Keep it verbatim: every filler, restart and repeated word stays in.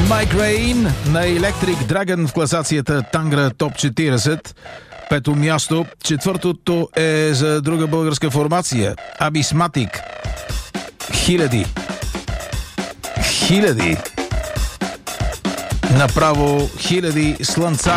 Migraine на Electric Dragon в класацията Тангра Топ четиридесет. Пето място. Четвъртото е за друга българска формация. Абисматик. Хиляди. Хиляди. Направо хиляди слънца.